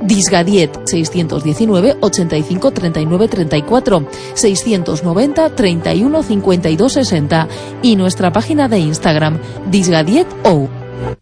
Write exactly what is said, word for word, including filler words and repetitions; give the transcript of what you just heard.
Disgadiet seiscientos diecinueve ochenta y cinco treinta y nueve treinta y cuatro, seiscientos noventa treinta y uno cincuenta y dos sesenta y nuestra página de Instagram Disgadiet O.